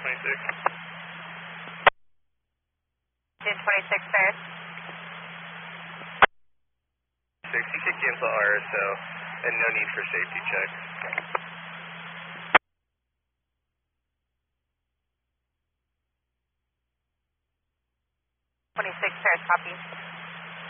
June 26, sir. 6, you should cancel RSO and no need for safety checks. 26, sir, copy.